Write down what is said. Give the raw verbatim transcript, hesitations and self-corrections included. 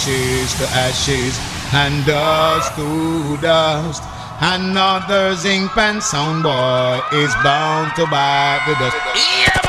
ashes to ashes, and dust to dust. Another zinc pen sound boy is bound to bite the dust. Yeah,